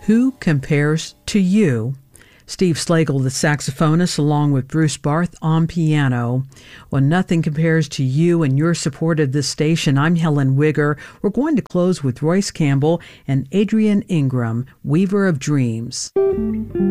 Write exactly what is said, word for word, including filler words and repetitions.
Who compares to you? Steve Slagle, the saxophonist, along with Bruce Barth on piano. Well, nothing compares to you and your support of this station. I'm Helen Wigger. We're going to close with Royce Campbell and Adrian Ingram, Weaver of Dreams.